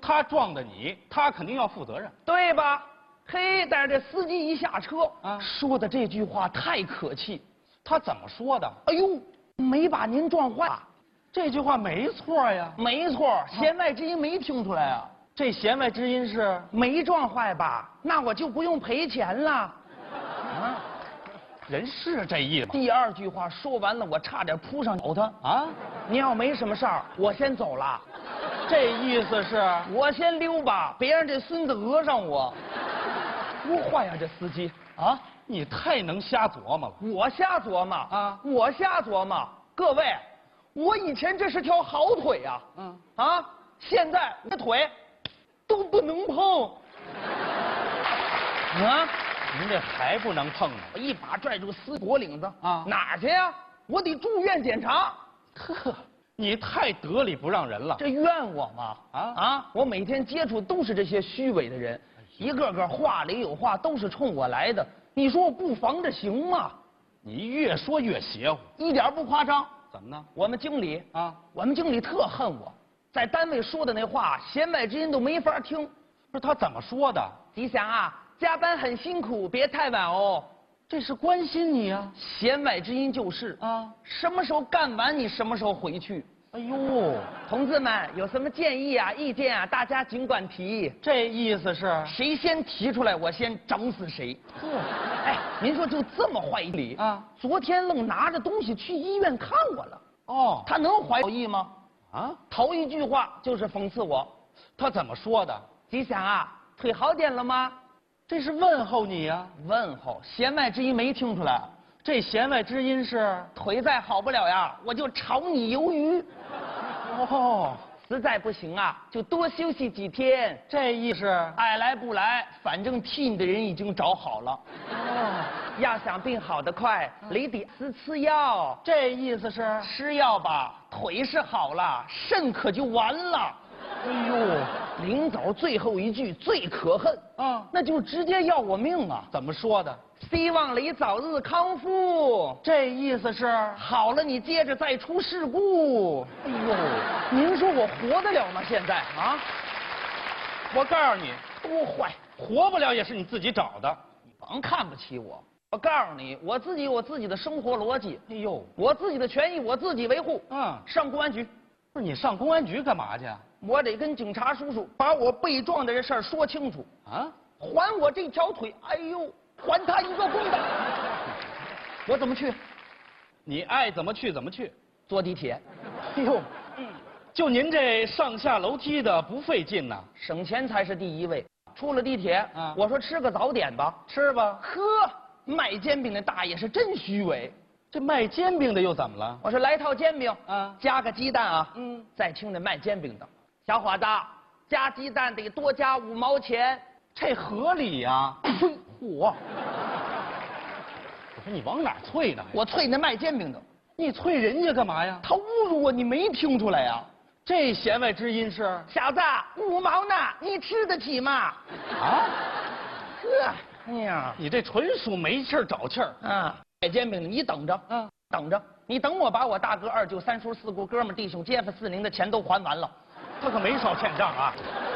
他撞的你，他肯定要负责任， 对吧？嘿，但是这司机一下车啊说的这句话太可气。 他怎么说的？ 哎呦，没把您撞坏， 这句话没错呀。 没错，弦外之音没听出来啊。 这弦外之音是没撞坏吧？那我就不用赔钱了。 啊，人是这意思吗？ 第二句话说完了，我差点扑上咬他啊！ 您要没什么事儿，我先走了。 这意思是我先溜吧，别让这孙子讹上我。多坏呀，这司机啊！ 你太能瞎琢磨了。 我瞎琢磨啊我瞎琢磨。各位，我以前这是条好腿呀，现在这腿都不能碰。啊！ 您这还不能碰呢。 我一把拽住司机脖领子啊哪儿去呀？我得住院检查。 呵，你太得理不让人了。 这怨我吗？我每天接触都是这些虚伪的人，一个个话里有话，都是冲我来的。你说我不防着行吗？ 你越说越邪乎， 一点不夸张。 怎么呢？ 我们经理我们经理特恨我，在单位说的那话，弦外之音都没法听。 不是他怎么说的？ 吉祥啊，加班很辛苦，别太晚哦。 这是关心你啊。 弦外之音就是什么时候干完你什么时候回去。 哎呦， 同志们有什么建议啊、意见啊，大家尽管提。 这意思是谁先提出来，我先整死谁。哎，您说就这么坏理昨天愣拿着东西去医院看我了。 哦， 他能怀有意吗？头一句话就是讽刺我。 他怎么说的？ 吉祥啊，腿好点了吗？ 这是问候你呀。 问候，弦外之音没听出来。 这弦外之音是腿再好不了呀，我就炒你鱿鱼。 哦， 实在不行啊，就多休息几天。 这意思爱来不来，反正替你的人已经找好了。要想病好得快，你得吃药。 这意思是吃药吧，腿是好了，肾可就完了。 哎呦， 临走最后一句最可恨那就直接要我命啊！ 怎么说的？ 希望你早日康复。 这意思是好了，你接着再出事故。 哎呦， 您说我活得了吗？现在我告诉你， 多坏， 活不了也是你自己找的。 你甭看不起我。我告诉你，我自己有我自己的生活逻辑。 哎呦， 我自己的权益我自己维护。上公安局。 不是你上公安局干嘛去？ 我得跟警察叔叔把我被撞的这事儿说清楚还我这条腿。哎呦，还他一个公道。我怎么去？ 你爱怎么去怎么去。 坐地铁。 哎呦，就您这上下楼梯的不费劲呐。 省钱才是第一位。出了地铁我说吃个早点吧。 吃吧。 呵，卖煎饼的大爷是真虚伪。 这卖煎饼的又怎么了？ 我说来套煎饼加个鸡蛋再听那卖煎饼的，小伙子，加鸡蛋得多加5毛钱， 这合理呀。 嚯！我说你往哪啐呢？ 我啐那卖煎饼的。 你啐人家干嘛呀？ 他侮辱我，你没听出来呀？ 这弦外之音是小子，5毛呢，你吃得起吗？哎呀， 你这纯属没气儿找气儿卖煎饼的，你等着等着，你等我把我大哥、二舅、三叔、四姑、哥们、弟兄、街坊、四邻的钱都还完了。 他可没少欠账啊。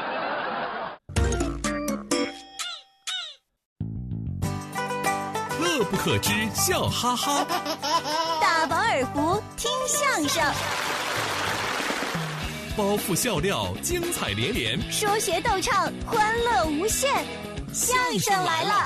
乐不可支，笑哈哈。 大饱耳福，听相声。 包袱笑料，精彩连连。 说学逗唱，欢乐无限。相声来了。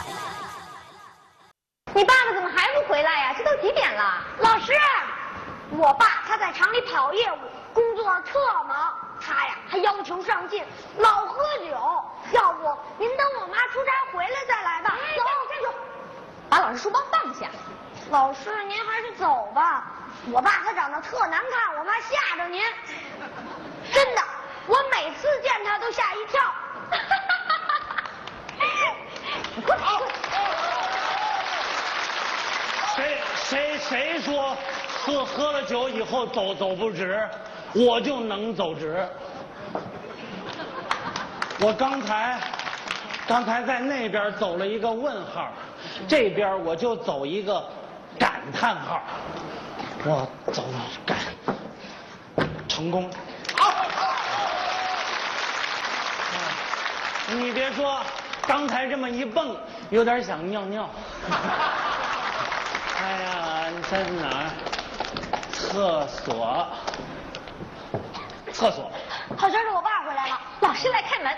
你爸爸怎么还不回来呀？这都几点了？老师，我爸他在厂里跑业务，工作特忙。他呀还要求上进，老喝酒。要不您等我妈出差回来再来吧。走，站住！ 把老师书包放下。 老师，您还是走吧。我爸他长得特难看，我怕吓着您。真的，我每次见他都吓一跳。你快跑！ 谁说喝了酒以后走不直，我就能走直。我刚才在那边走了一个问号，这边我就走一个感叹号。我走成功。 你别说，刚才这么一蹦，有点想尿尿。哎呀，你在哪儿？厕所。厕所。 好像是我爸回来了，老师来开门。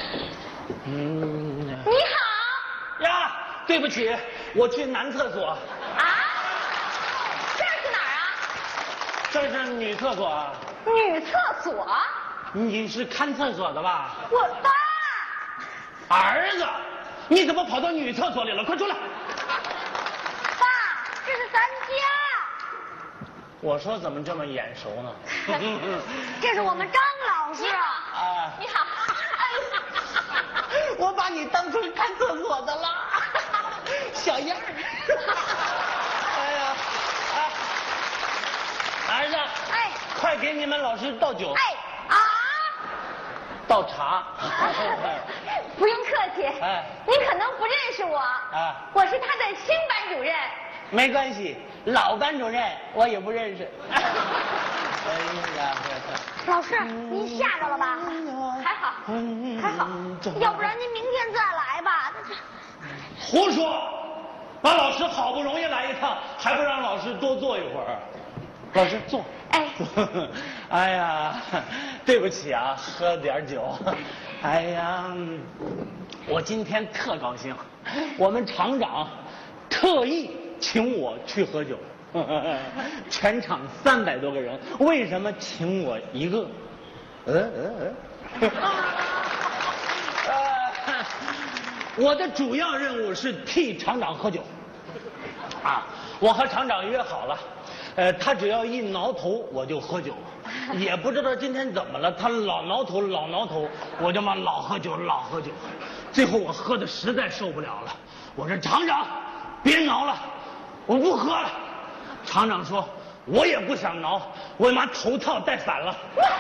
你好。 呀，对不起，我去男厕所。 啊？这是哪儿啊？ 这是女厕所啊。 女厕所？ 你是看厕所的吧？ 我爸。 儿子，你怎么跑到女厕所里了？快出来！ 爸，这是咱家。 我说怎么这么眼熟呢？ 这是我们张老师。 啊， 你好。 我把你当成看厕所的了，小样儿。哎呀，儿子， 哎， 快给你们老师倒酒。 哎啊， 倒茶。 不用客气。 哎， 你可能不认识我。 啊， 我是他的新班主任。 没关系，老班主任我也不认识。哎呀， 老师，您吓着了吧？还好，还好，要不然您明天再来吧。 胡说！把老师好不容易来一趟，还不让老师多坐一会儿？老师坐。 哎， 哎呀，对不起啊，喝点酒。哎呀，我今天特高兴，我们厂长特意请我去喝酒。全场300多个人，为什么请我一个？我的主要任务是替厂长喝酒。啊，我和厂长约好了，他只要一挠头我就喝酒，也不知道今天怎么了，他老挠头老挠头，我就嘛老喝酒老喝酒，最后我喝的实在受不了了，我说厂长别挠了，我不喝了。厂长说我也不想挠，我妈头套戴反了。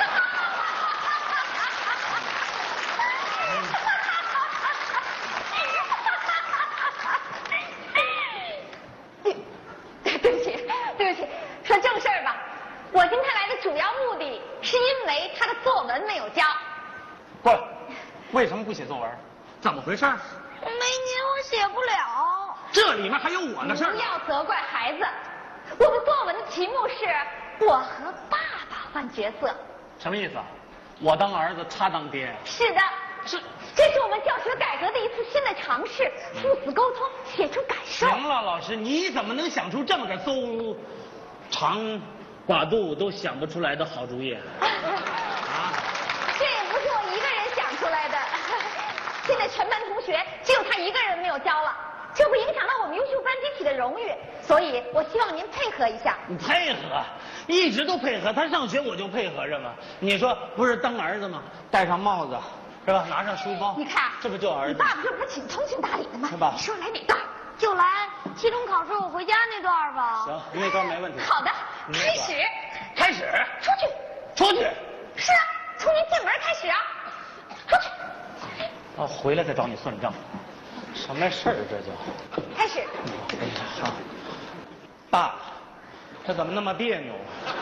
对不起，说正事儿吧。我今天来的主要目的是因为他的作文没有交。 不，为什么不写作文？怎么回事？ 没您我写不了。 这里面还有我的事儿。 不要责怪孩子，我的作文的题目是我和爸爸换角色。 什么意思？我当儿子，他当爹。 是的，这是我们教学改革的一次新的尝试，父子沟通，写出感受。 行了，老师，你怎么能想出这么个邹长寡肚都想不出来的好主意？啊？ 这也不是我一个人想出来的，现在全班同学只有他一个人没有交了，这会影响到我们优秀班集体的荣誉，所以我希望您配合一下。 你配合，一直都配合，他上学我就配合着嘛。你说不是当儿子吗？戴上帽子，是吧？拿上书包， 你看， 这不就儿子？ 你爸爸这不是挺通情达理的吗？ 是吧？ 你说来哪段？就来期中考试我回家那段吧。 行，那段没问题。 好的，开始。 开始。 出去。 出去。是啊，从您进门开始啊。出去。 啊，回来再找你算账。什么事儿这就？ 开始。 好。爸，这怎么那么别扭？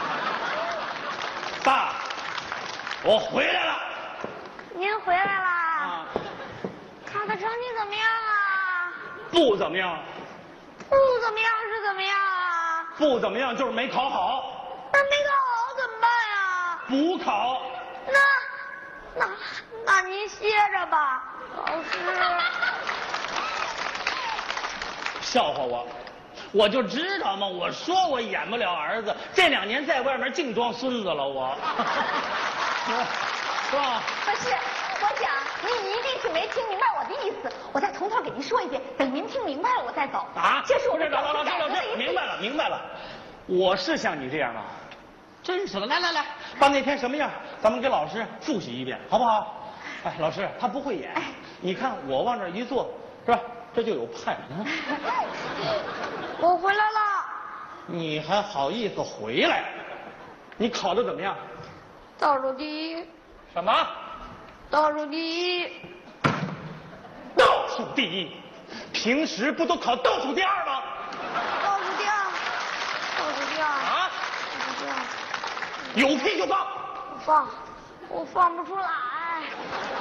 爸，我回来了。 您回来啦？ 啊。 考的成绩怎么样啊？ 不怎么样。 不怎么样是怎么样啊？ 不怎么样就是没考好。 那没考好怎么办呀？ 补考。 那您歇着吧，老师。 笑话我，我就知道嘛，我说我演不了儿子，这2年在外面净装孙子了我。是吧？ 不是，我想您一定是没听明白我的意思，我再从头给您说一遍，等您听明白了我再走。 啊？ 这是我们教学改革的一次。 明白了。我是像你这样吗？真是的，来，把那天什么样，咱们给老师复习一遍，好不好？哎，老师他不会演，你看我往这一坐，是吧？这就有派。 我回来了。 你还好意思回来？你考得怎么样？ 倒数第一。 什么？ 倒数第一。 倒数第一？平时不都考倒数第2吗？ 倒数第2。倒数第2。 啊？ 倒数第2。 有屁就放。 我放不出来。